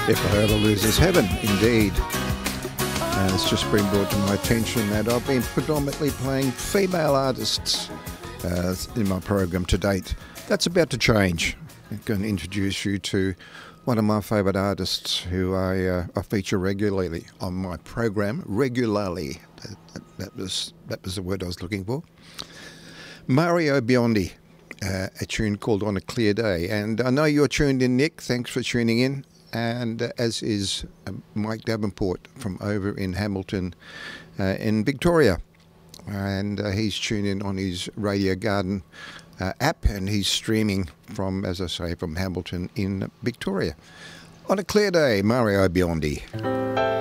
If I Ever Lose This Heaven, indeed. And it's just been brought to my attention that I've been predominantly playing female artists in my program to date. That's about to change. I'm going to introduce you to one of my favourite artists who I feature regularly on my program. Regularly. That was the word I was looking for. Mario Biondi, a tune called On a Clear Day. And I know you're tuned in, Nick. Thanks for tuning in. And as is Mike Davenport from over in Hamilton in Victoria. And he's tuned in on his Radio Garden app, and he's streaming from, as I say, from Hamilton in Victoria. On a Clear Day, Mario Biondi.